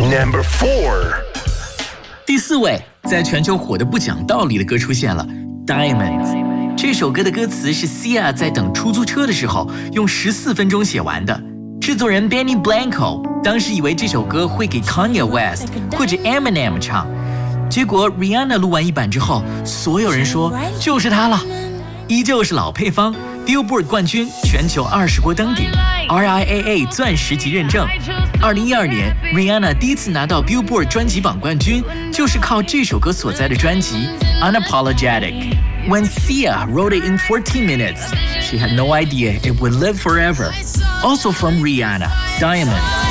Number 4. 第4位，在全球火得不讲道理的歌出现了 Diamonds。 这首歌的歌词是 Sia 在等出租车的时候用14分钟写完的。制作人 Benny Blanco 当时以为这首歌会给 Kanye West 或者 Eminem 唱，结果 Rihanna 录完一版之后，所有人说就是她了。依旧是老配方， Billboard 冠军，全球20国登顶， RIAA 钻石级认证。2012年 Rihanna 第一次拿到 Billboard 专辑榜冠军，就是靠这首歌所在的专辑 Unapologetic。 When Sia wrote it in 14 minutes, she had no idea it would live forever. Also from Rihanna, Diamonds.